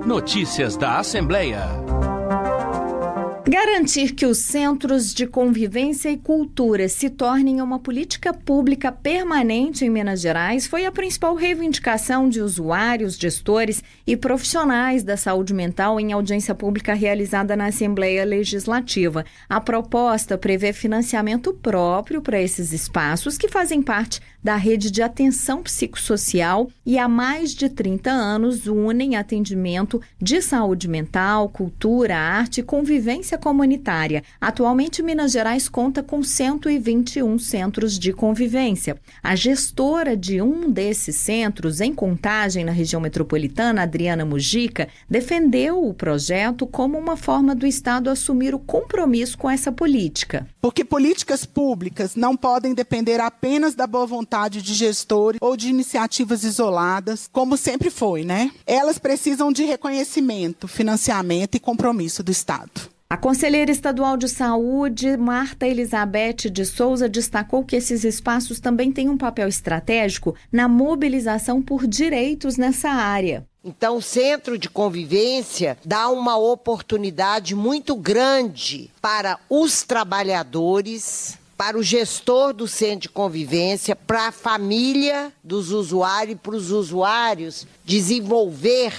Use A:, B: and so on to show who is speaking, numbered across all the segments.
A: Notícias da Assembleia.
B: Garantir que os centros de convivência e cultura se tornem uma política pública permanente em Minas Gerais foi a principal reivindicação de usuários, gestores e profissionais da saúde mental em audiência pública realizada na Assembleia Legislativa. A proposta prevê financiamento próprio para esses espaços que fazem parte da rede de atenção psicossocial e há mais de 30 anos unem atendimento de saúde mental, cultura, arte e convivência comunitária. Atualmente, Minas Gerais conta com 121 centros de convivência. A gestora de um desses centros, em Contagem, na região metropolitana, Adriana Mujica, defendeu o projeto como uma forma do Estado assumir o compromisso com essa política.
C: Porque políticas públicas não podem depender apenas da boa vontade de gestores ou de iniciativas isoladas, como sempre foi, né? Elas precisam de reconhecimento, financiamento e compromisso do Estado.
B: A conselheira estadual de saúde, Marta Elizabeth de Souza, destacou que esses espaços também têm um papel estratégico na mobilização por direitos nessa área.
D: Então, o centro de convivência dá uma oportunidade muito grande para os trabalhadores, para o gestor do centro de convivência, para a família dos usuários e para os usuários desenvolver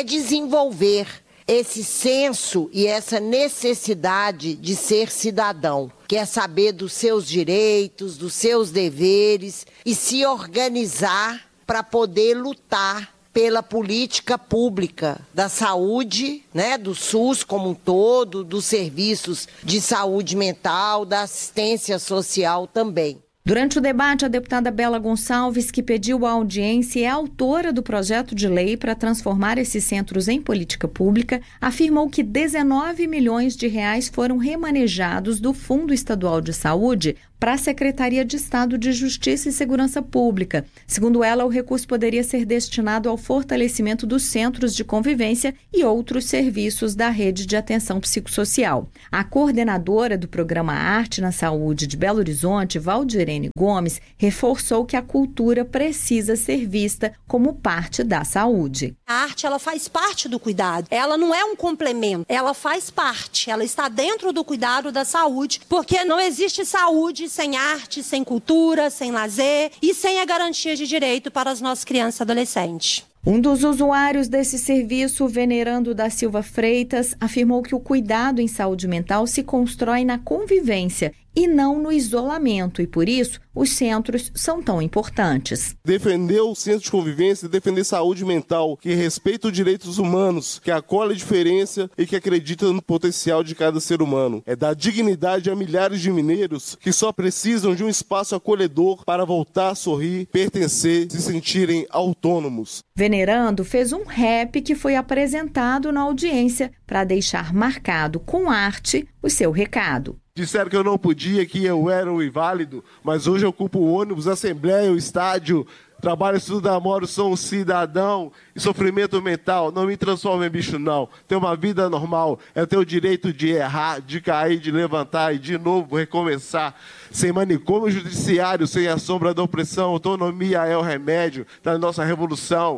D: esse senso e essa necessidade de ser cidadão, que é saber dos seus direitos, dos seus deveres e se organizar para poder lutar pela política pública da saúde, né, do SUS como um todo, dos serviços de saúde mental, da assistência social também.
B: Durante o debate, a deputada Bela Gonçalves, que pediu a audiência e é autora do projeto de lei para transformar esses centros em política pública, afirmou que 19 milhões de reais foram remanejados do Fundo Estadual de Saúde para a Secretaria de Estado de Justiça e Segurança Pública. Segundo ela, o recurso poderia ser destinado ao fortalecimento dos centros de convivência e outros serviços da rede de atenção psicossocial. A coordenadora do programa Arte na Saúde de Belo Horizonte, Valdirene Gomes, reforçou que a cultura precisa ser vista como parte da saúde.
E: A arte, ela faz parte do cuidado. Ela não é um complemento, ela faz parte. Ela está dentro do cuidado da saúde, porque não existe saúde sem arte, sem cultura, sem lazer e sem a garantia de direito para as nossas crianças e adolescentes.
B: Um dos usuários desse serviço, Venerando da Silva Freitas, afirmou que o cuidado em saúde mental se constrói na convivência e não no isolamento, e por isso os centros são tão importantes.
F: Defender o centro de convivência, defender saúde mental, que respeita os direitos humanos, que acolhe a diferença e que acredita no potencial de cada ser humano. É dar dignidade a milhares de mineiros que só precisam de um espaço acolhedor para voltar a sorrir, pertencer, se sentirem autônomos.
B: Venerando fez um rap que foi apresentado na audiência para deixar marcado com arte o seu recado.
F: Disseram que eu não podia, que eu era um inválido, mas hoje eu ocupo o ônibus, a assembleia, o estádio, trabalho, estudo, namoro, sou um cidadão e sofrimento mental não me transforma em bicho não. Ter uma vida normal é ter o direito de errar, de cair, de levantar e de novo recomeçar. Sem manicômio judiciário, sem a sombra da opressão, autonomia é o remédio da nossa revolução.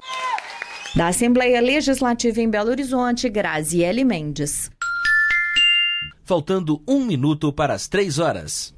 B: Da Assembleia Legislativa em Belo Horizonte, Graziele Mendes.
A: Faltando 1 minuto para as 3 horas.